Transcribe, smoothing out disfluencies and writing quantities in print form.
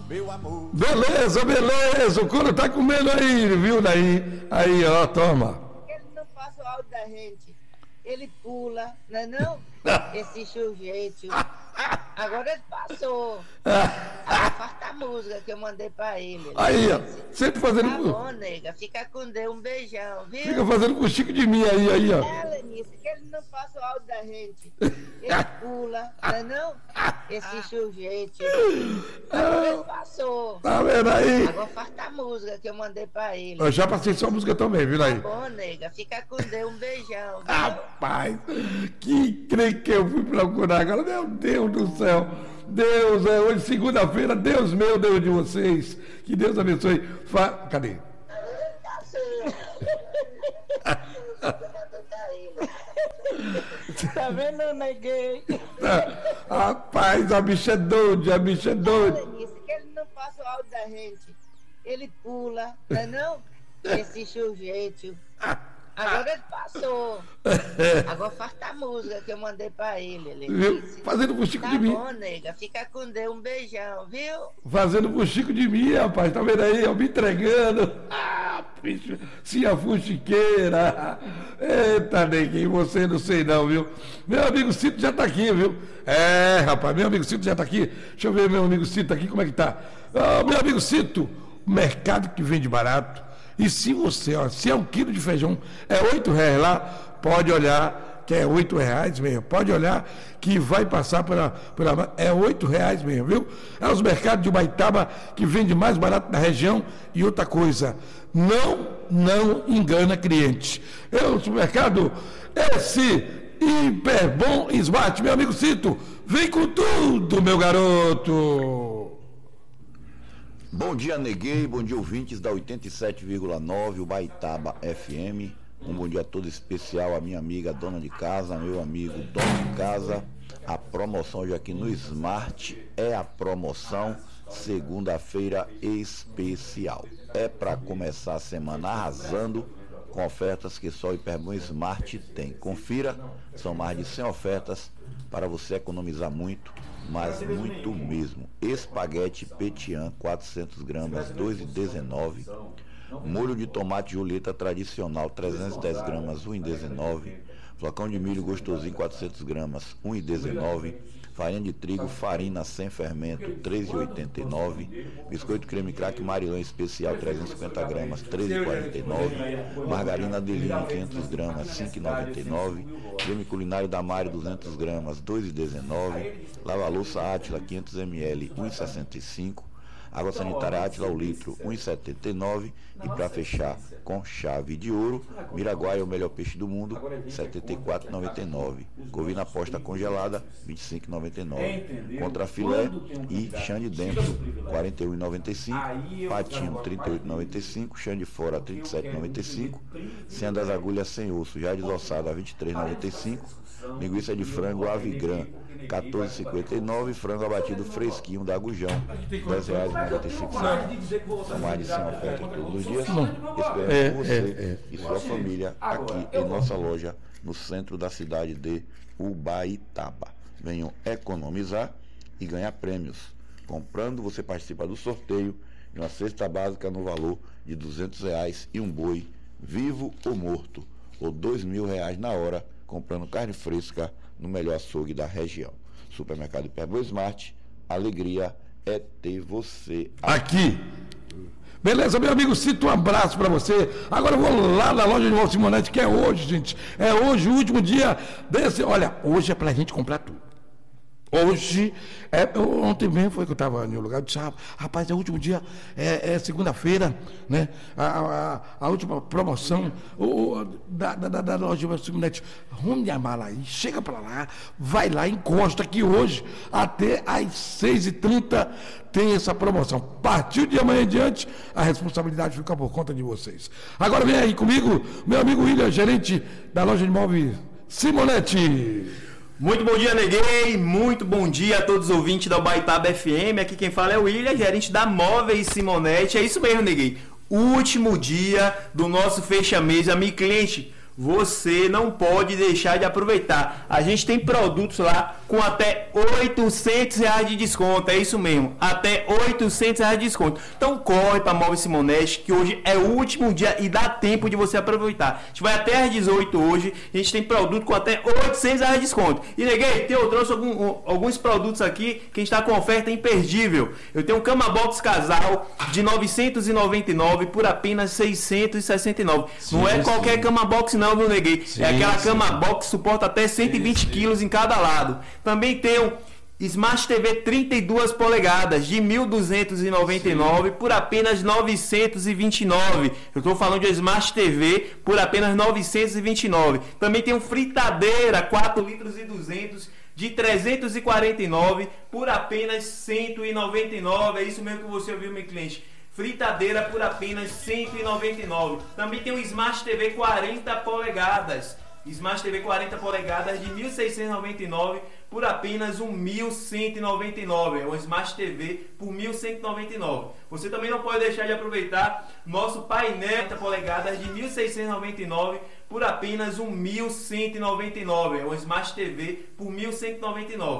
meu amor. Beleza, beleza. O couro tá comendo aí, viu? Aí, ó, toma. Ele não passa o áudio da gente. Ele pula, não é não? Esse sujeito. Agora ele passou. Agora falta a música que eu mandei pra ele. Aí, ó. Sempre fazendo. Tá bom, nega. Fica com Deus. Um beijão, viu? Fica fazendo com o Chico de mim aí, ó. É, Lenice, que ele não passa o áudio da gente. Ele pula, não é não? Esse sujeito. Agora ele passou. Tá vendo aí? Agora falta a música que eu mandei pra ele. Eu já passei sua música também, viu Tá aí? bom, nega. Fica com Deus. Um beijão, viu? Rapaz, que creio que eu fui procurar agora. Meu Deus do céu. Deus, hoje segunda-feira. Deus meu, Deus de vocês. Que Deus abençoe. Cadê? Tá vendo, neguei? Rapaz, a bicha é doida, Lenice, que ele não passa o áudio da gente. Ele pula, não é não? Esse sujeito. Agora ele passou. Agora falta a música que eu mandei pra ele, Lenice. Fazendo pro Chico Tá de mim. bom, nega. Fica com Deus. Um beijão, viu? Fazendo pro Chico de mim, rapaz. Tá vendo aí? Eu me entregando. Bicho. Cia fuxiqueira. Eita, neguinho. Você não sei não, viu? Meu amigo Cito já tá aqui, viu? Rapaz. Meu amigo Cito já tá aqui. Deixa eu ver meu amigo Cito aqui, como é que tá. Meu amigo Cito, o mercado que vende barato. E se você, ó, se é um quilo de feijão, é R$8 lá, pode olhar, que é R$8 mesmo. Pode olhar que vai passar é R$8 mesmo, viu? É os mercados de Ubaitaba que vende mais barato da região. E outra coisa, não engana cliente. É o supermercado esse Hiper Bom Smart, meu amigo Cito, vem com tudo, meu garoto. Bom dia, Neguei, bom dia, ouvintes da 87,9, Ubaitaba FM. Um bom dia todo especial à minha amiga dona de casa, meu amigo dono de casa. A promoção hoje aqui no Smart é a promoção segunda-feira especial. É para começar a semana arrasando com ofertas que só o Hiperbom Smart tem. Confira, são mais de 100 ofertas para você economizar muito, mas muito mesmo. Espaguete Petian, 400 gramas, R$ 2,19. Molho de tomate Julieta tradicional, 310 gramas, R$ 1,19. Flocão de milho gostosinho, 400 gramas, R$ 1,19. Farinha de trigo, farina sem fermento, R$ 3,89. Biscoito creme crack Marilã especial, 350 gramas, R$ 13,49. Margarina Adelino, 500 gramas, R$ 5,99. Creme culinário da Mari, 200 gramas, R$ 2,19. Lava-louça Átila, 500 ml, R$ 1,65. Água sanitária Átila ao litro, R$ 1,79. E para fechar com chave de ouro, Miraguaia, o melhor peixe do mundo, R$ 74,99. Covina posta congelada, R$ 25,99. Contra filé e chã de dentro, R$ 41,95. Patinho, R$ 38,95. Chã de fora, R$ 37,95. Senha das agulhas sem osso, já desossada, R$ 23,95. Linguiça de frango Avigran, R$ 14,59. Frango abatido fresquinho da Gujão, R$ 10,95. São mais de 100 ofertas todos os dias. Esperamos você e sua família aqui em nossa loja no centro da cidade de Ubaitaba. Venham economizar e ganhar prêmios. Comprando, você participa do sorteio de uma cesta básica no valor de R$ 200 e um boi, vivo ou morto, ou R$ 2.000 na hora, comprando carne fresca no melhor açougue da região. Supermercado Hiperbom Smart, alegria é ter você aqui. Beleza, meu amigo Cito, um abraço pra você. Agora eu vou lá na loja de Valdo Simonetti, que é hoje, gente. É hoje o último dia desse. Olha, hoje é pra gente comprar tudo. Hoje, ontem mesmo foi que eu estava em um lugar, eu disse, rapaz, é o último dia, é segunda-feira, né? A última promoção da loja de Simonetti. Rumo de mala aí, chega para lá, vai lá, encosta que hoje, até às 6h30, tem essa promoção. A partir de amanhã em diante, a responsabilidade fica por conta de vocês. Agora vem aí comigo, meu amigo William, gerente da loja de imóveis Simonetti. Muito bom dia, Neguei, muito bom dia a todos os ouvintes da Ubaitaba FM, aqui quem fala é o William, gerente da Móveis Simonetti, é isso mesmo, Neguei, último dia do nosso fecha-mês, amigo cliente, você não pode deixar de aproveitar. A gente tem produtos lá com até R$800 de desconto, é isso mesmo, até R$800 de desconto. Então corre para Móveis Simonetti, que hoje é o último dia e dá tempo de você aproveitar. A gente vai até às 18 hoje, a gente tem produto com até R$800 de desconto. E neguei, eu trouxe alguns produtos aqui que a gente está com oferta imperdível. Eu tenho um cama box casal de R$999 por apenas R$669. Não é qualquer cama box não, viu, neguei? É aquela cama box que suporta até 120 quilos em cada lado. Também tem um Smart TV 32 polegadas de R$1.299 por apenas R$929. Eu estou falando de Smart TV por apenas R$929. Também tem um fritadeira 4 litros e 200 de R$349 por apenas R$199. É isso mesmo que você ouviu, meu cliente. Fritadeira por apenas R$199. Também tem um Smart TV 40 polegadas. Smart TV 40 polegadas de R$1.699 por apenas R$1.199. É um Smart TV por R$1.199. Você também não pode deixar de aproveitar nosso painel 40 polegadas de R$1.699 por apenas R$1.199. É um Smart TV por R$1.199.